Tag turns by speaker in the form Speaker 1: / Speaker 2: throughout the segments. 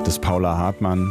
Speaker 1: des Paula Hartmann.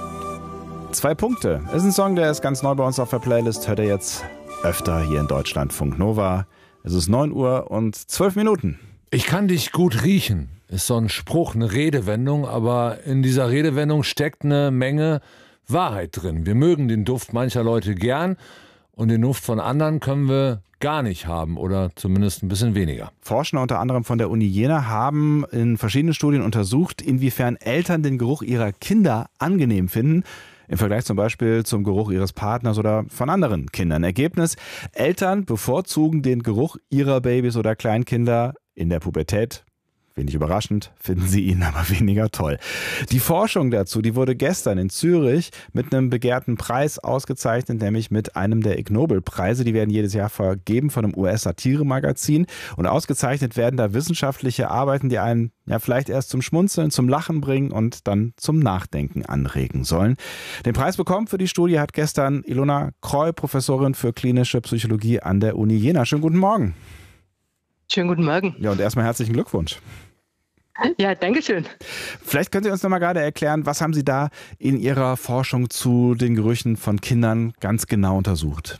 Speaker 1: 2 Punkte. Ist ein Song, der ist ganz neu bei uns auf der Playlist. Hört ihr jetzt öfter hier in Deutschlandfunk Nova. Es ist 9 Uhr und 12 Minuten.
Speaker 2: Ich kann dich gut riechen. Ist so ein Spruch, eine Redewendung, aber in dieser Redewendung steckt eine Menge Wahrheit drin. Wir mögen den Duft mancher Leute gern und den Duft von anderen können wir gar nicht haben oder zumindest ein bisschen weniger.
Speaker 1: Forscher unter anderem von der Uni Jena haben in verschiedenen Studien untersucht, inwiefern Eltern den Geruch ihrer Kinder angenehm finden, im Vergleich zum Beispiel zum Geruch ihres Partners oder von anderen Kindern. Ergebnis: Eltern bevorzugen den Geruch ihrer Babys oder Kleinkinder in der Pubertät. Wenig überraschend, finden sie ihn aber weniger toll. Die Forschung dazu, die wurde gestern in Zürich mit einem begehrten Preis ausgezeichnet, nämlich mit einem der Ig Nobel-Preise. Die werden jedes Jahr vergeben von einem US-Satire-Magazin. Und ausgezeichnet werden da wissenschaftliche Arbeiten, die einen ja vielleicht erst zum Schmunzeln, zum Lachen bringen und dann zum Nachdenken anregen sollen. Den Preis bekommen für die Studie hat gestern Ilona Kreu, Professorin für klinische Psychologie an der Uni Jena. Schönen guten Morgen.
Speaker 3: Schönen guten Morgen.
Speaker 1: Ja, und erstmal herzlichen Glückwunsch.
Speaker 3: Ja, danke schön.
Speaker 1: Vielleicht können Sie uns noch mal gerade erklären, was haben Sie da in Ihrer Forschung zu den Gerüchen von Kindern ganz genau untersucht?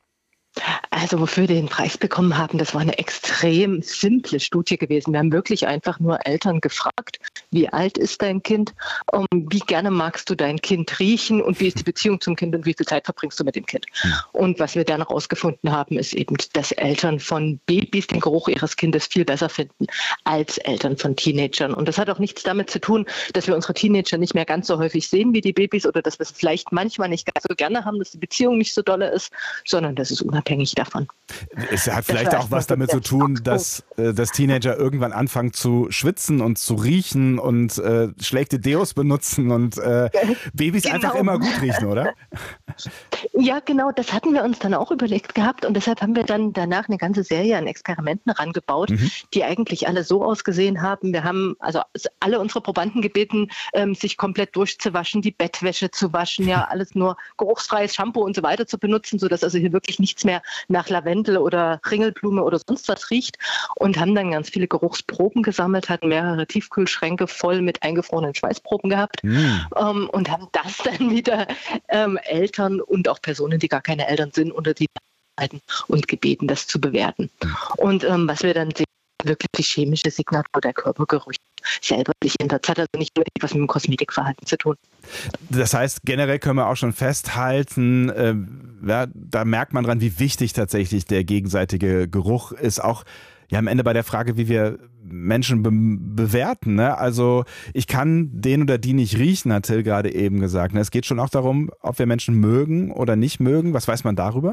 Speaker 3: Also wofür wir den Preis bekommen haben, das war eine extrem simple Studie gewesen. Wir haben wirklich einfach nur Eltern gefragt, wie alt ist dein Kind, wie gerne magst du dein Kind riechen und wie ist die Beziehung zum Kind und wie viel Zeit verbringst du mit dem Kind. Und was wir dann herausgefunden haben, ist eben, dass Eltern von Babys den Geruch ihres Kindes viel besser finden als Eltern von Teenagern. Und das hat auch nichts damit zu tun, dass wir unsere Teenager nicht mehr ganz so häufig sehen wie die Babys oder dass wir es vielleicht manchmal nicht ganz so gerne haben, dass die Beziehung nicht so dolle ist, sondern das ist unabhängig davon.
Speaker 1: Es hat vielleicht auch was damit zu tun, dass Teenager irgendwann anfangen zu schwitzen und zu riechen und schlechte Deos benutzen und Babys einfach immer gut riechen, oder?
Speaker 3: Ja, genau, das hatten wir uns dann auch überlegt gehabt und deshalb haben wir dann danach eine ganze Serie an Experimenten rangebaut, die eigentlich alle so ausgesehen haben. Wir haben also alle unsere Probanden gebeten, sich komplett durchzuwaschen, die Bettwäsche zu waschen, ja, alles nur geruchsfreies Shampoo und so weiter zu benutzen, sodass also hier wirklich nichts mehr nach Lavendel oder Ringelblume oder sonst was riecht und haben dann ganz viele Geruchsproben gesammelt, hatten mehrere Tiefkühlschränke voll mit eingefrorenen Schweißproben gehabt und haben das dann wieder Eltern und auch Personen, die gar keine Eltern sind, unter die halten und gebeten, das zu bewerten. Und was wir dann sehen, wirklich die chemische Signatur der Körpergerüche selber sich ändert. Das hat also nicht nur etwas mit dem Kosmetikverhalten zu tun.
Speaker 1: Das heißt, generell können wir auch schon festhalten, da merkt man dran, wie wichtig tatsächlich der gegenseitige Geruch ist. Auch ja am Ende bei der Frage, wie wir Menschen bewerten. Ne? Also ich kann den oder die nicht riechen, hat Till gerade eben gesagt. Ne? Es geht schon auch darum, ob wir Menschen mögen oder nicht mögen. Was weiß man darüber?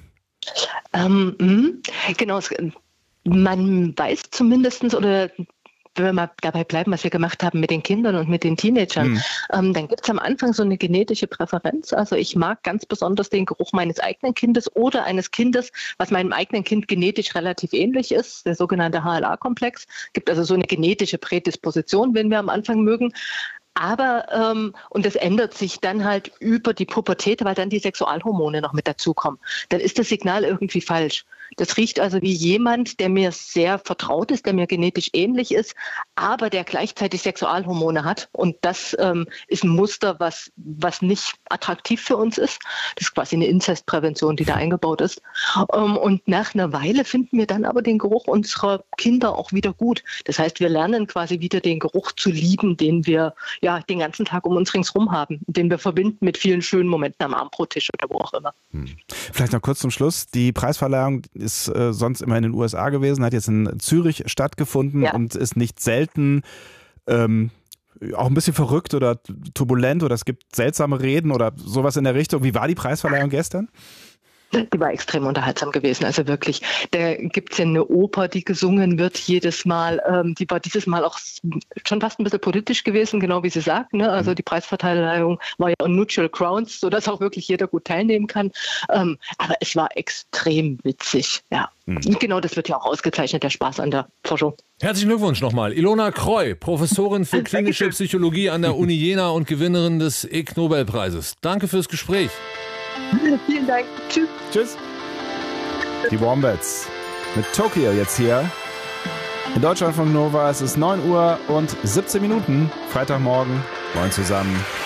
Speaker 3: Genau, man weiß zumindest, oder wenn wir mal dabei bleiben, was wir gemacht haben mit den Kindern und mit den Teenagern, dann gibt es am Anfang so eine genetische Präferenz. Also ich mag ganz besonders den Geruch meines eigenen Kindes oder eines Kindes, was meinem eigenen Kind genetisch relativ ähnlich ist, der sogenannte HLA-Komplex. Gibt also so eine genetische Prädisposition, wenn wir am Anfang mögen. Aber, und das ändert sich dann halt über die Pubertät, weil dann die Sexualhormone noch mit dazukommen. Dann ist das Signal irgendwie falsch. Das riecht also wie jemand, der mir sehr vertraut ist, der mir genetisch ähnlich ist, aber der gleichzeitig Sexualhormone hat. Und das ist ein Muster, was nicht attraktiv für uns ist. Das ist quasi eine Inzestprävention, die da eingebaut ist. Und nach einer Weile finden wir dann aber den Geruch unserer Kinder auch wieder gut. Das heißt, wir lernen quasi wieder den Geruch zu lieben, den wir ja den ganzen Tag um uns ringsherum haben, den wir verbinden mit vielen schönen Momenten am Abendbrottisch oder wo auch immer.
Speaker 1: Vielleicht noch kurz zum Schluss. Die Preisverleihung ist sonst immer in den USA gewesen, hat jetzt in Zürich stattgefunden und ist nicht selten auch ein bisschen verrückt oder turbulent oder es gibt seltsame Reden oder sowas in der Richtung. Wie war die Preisverleihung gestern?
Speaker 3: Die war extrem unterhaltsam gewesen. Also wirklich, da gibt es ja eine Oper, die gesungen wird jedes Mal. Die war dieses Mal auch schon fast ein bisschen politisch gewesen, genau wie Sie sagt. Ne? Also die Preisverteilung war ja on neutral grounds, sodass auch wirklich jeder gut teilnehmen kann. Aber es war extrem witzig. Ja. Und genau das wird ja auch ausgezeichnet, der Spaß an der Forschung.
Speaker 2: Herzlichen Glückwunsch nochmal. Ilona Kreu, Professorin für klinische Psychologie an der Uni Jena und Gewinnerin des Ig Nobelpreises. Danke fürs Gespräch.
Speaker 3: Vielen Dank. Tschüss.
Speaker 1: Tschüss. Die Wombats mit Tokio jetzt hier in Deutschland von Nova. Es ist 9 Uhr und 17 Minuten, Freitagmorgen. Moin zusammen.